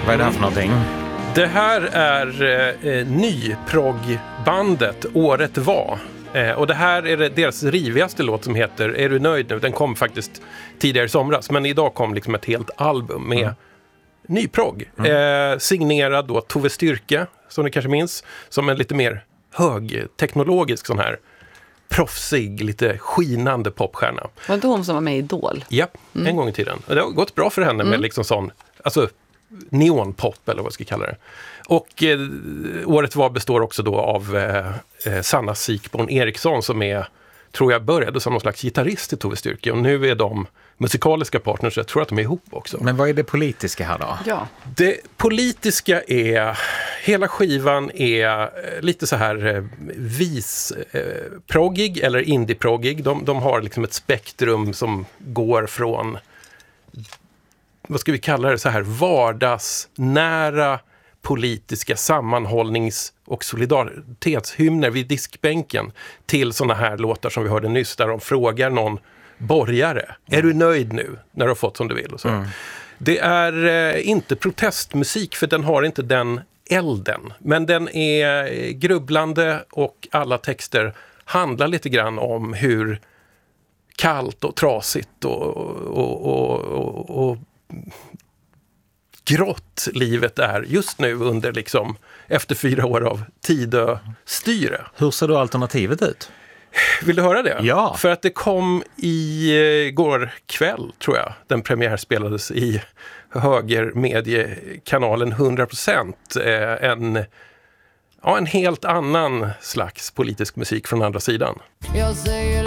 Vad är det här för någonting? Det här är nyproggbandet Året var. Och det här är deras rivigaste låt som heter Är du nöjd nu? Den kom faktiskt tidigare i somras. Men idag kom liksom ett helt album med nyprogg. Signerad då Tove Styrke, som ni kanske minns. Som en lite mer högteknologisk sån här proffsig, lite skinande popstjärna. Var inte hon som var med i Idol? Ja, en gång i tiden. Och det har gått bra för henne med liksom sån, alltså neonpop eller vad jag ska kalla det. Och Året var består också då av Sanna Sikborn Eriksson som är, tror jag började som någon slags gitarrist i Tove Styrke. Och nu är de musikaliska partners, jag tror att de är ihop också. Men vad är det politiska här då? Ja. Det politiska är, hela skivan är lite så här visproggig eller indie-proggig. De har liksom ett spektrum som går från, vad ska vi kalla det, så här vardagsnära politiska sammanhållnings- och solidaritetshymner vid diskbänken till såna här låtar som vi hörde nyss där de frågar någon borgare, är du nöjd nu när du har fått som du vill? Och så. Det är inte protestmusik för den har inte den elden, men den är grubblande och alla texter handlar lite grann om hur kallt och trasigt och grått livet är just nu under liksom efter 4 år av Tidöstyre. Hur ser då alternativet ut? Vill du höra det? Ja. För att det kom går kväll, tror jag. Den premiär spelades i högermediekanalen 100%. En helt annan slags politisk musik från andra sidan. Jag säger